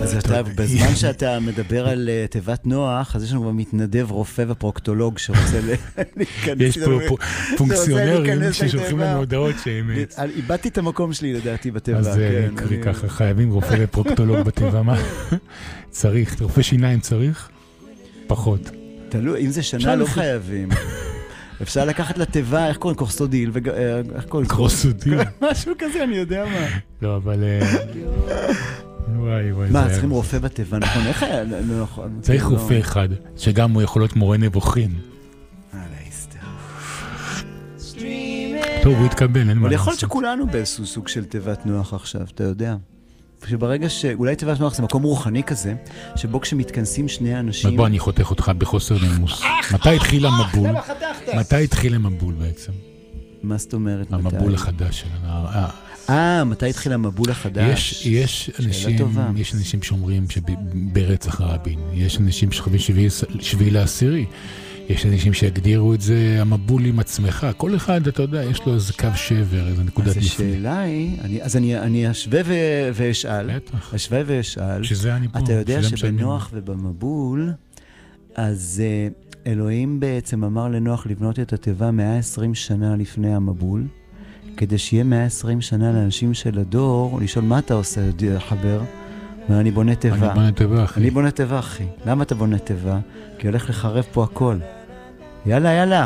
אז אתה, בזמן שאתה מדבר על תיבת נוח, אז יש לנו מתנדב רופא ופרוקטולוג שרוצה להיכנס. יש פה פונקציונרים ששולחים לנו הודעות שהם... איבדתי את המקום שלי לדעתי בתיבה. אז ככה, חייבים רופא ופרוקטולוג בתיבה. מה? צריך, רופא שיניים צריך? פחות. תלוי, אם זה שנה לא חייבים. אפשר לקחת לתיבה, איך קוראים? קורסודיל, איך קוראים? קורסודיל. משהו כזה, אני יודע מה. לא, אבל... וואי, מה, צריכים רופא בתיבה, נכון? איך היה? צריך רופא אחד, שגם הוא יכול להיות מורה נבוכים. טוב, הוא יתקבל, אין מה לעשות. אבל יכול להיות שכולנו באיזשהו סוג של תיבת נוח עכשיו, אתה יודע. שברגע שאולי תיבת נוח זה מקום רוחני כזה, שבו כשמתכנסים שני אנשים... בוא, אני חותך אותך בחוסר נימוס. מתי התחיל המבול? מתי התחיל המבול בעצם? מה זאת אומרת? המבול החדש שלנו. מתי התחיל המבול החדש? יש אנשים שאומרים שברצח רבין, יש אנשים שחושבים 7 לאוקטובר, יש אנשים שיגדירו את זה המבול עם עצמך. כל אחד, אתה יודע, יש לו איזה קו שבר, איזה נקודת מפנה. אז השאלה היא, אז אני אשווה ואשאל. בטח. אשווה ואשאל. שזה אני פה. אתה יודע שבנוח ובמבול, אז אלוהים בעצם אמר לנוח לבנות את התיבה 120 שנה לפני המבול, כדי שיהיה 120 שנה לאנשים של הדור, לשאול מה אתה עושה, חבר? ואני בונה תיבה. אני בונה תיבה, אחי. אני בונה תיבה, אחי. למה אתה בונה תיבה? כי הולך לחרב פה הכל. יאללה, יאללה.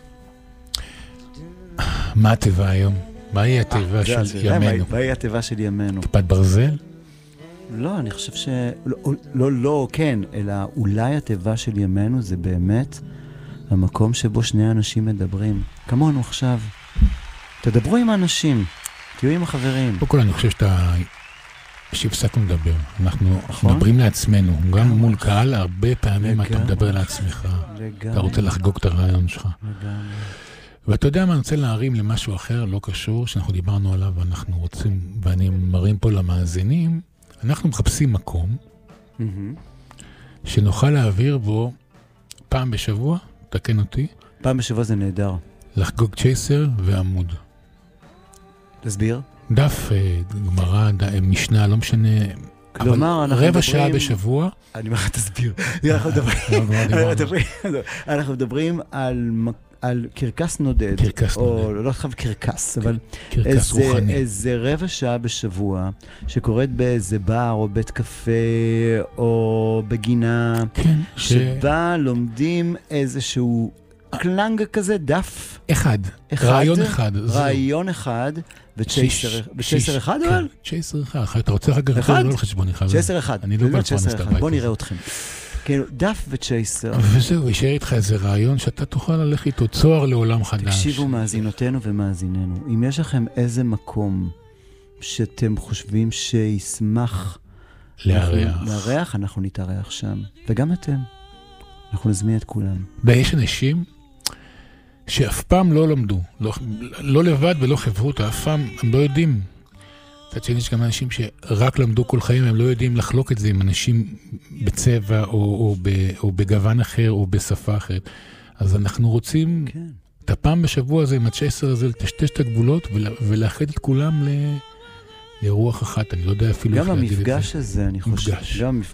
מה התיבה היום? מהי התיבה של ימינו? מהי התיבה של ימינו? כיפת ברזל? לא, אני חושב ש... לא, כן, אלא אולי התיבה של ימינו זה באמת המקום שבו שני אנשים מדברים. כמונו עכשיו. תדברו עם האנשים, תהיו עם החברים. כל אני חושב שהפסקנו לדבר. אנחנו מדברים לעצמנו. גם מול קהל, הרבה פעמים אתה מדבר לעצמך. אתה רוצה לחגוג את הרעיון שלך. ואתה יודע מה, אני רוצה להרים למשהו אחר, לא קשור, שאנחנו דיברנו עליו, ואנחנו רוצים, ואני מראים פה למאזינים, אנחנו מחפשים מקום, שנוכל להעביר בו פעם בשבוע, תקן אותי. פעם בשבוע זה נהדר. לחגוג צ'ייסר ועמוד. תסביר. דף, גמרא, משנה, לא משנה, כלומר, אבל רבע שעה בשבוע. אני אומר, תסביר. אנחנו מדברים על קרקס נודד. או לא חייב קרקס, אבל איזה רבע שעה בשבוע, שקורית באיזה בר או בית קפה, או בגינה, שבה לומדים איזשהו קלנג כזה, דף. רעיון אחד. רעיון אחד. וצ'ייסר אחד אבל? צ'ייסר אחד. אתה רוצה אחר כך לא לחשבון אחד. צ'ייסר אחד. אני לא בלפרנס את הבית. בוא נראה אתכם. כאילו, דף וצ'ייסר. וזהו, יישאר איתך איזה רעיון שאתה תוכל ללכת איתו צוהר לעולם חדש. תקשיבו מאזינותינו ומאזיננו. אם יש לכם איזה שאתם חושבים שישמח לארח, אנחנו נתארח שם. וגם אתם. אנחנו נזמין את כולם. ויש אנשים שאף פעם לא למדו, לא לבד ולא חברות, אף פעם הם לא יודעים. קצת שיש גם אנשים שרק למדו כל חיים, הם לא יודעים לחלוק את זה עם אנשים בצבע או בגוון אחר או בשפה אחרת. אז אנחנו רוצים את הפעם בשבוע הזה עם הצ'ייסר הזה לטשטש את הגבולות ולאחד את כולם לרוח אחת. אני לא יודע אפילו גם המפגש הזה, אני חושב.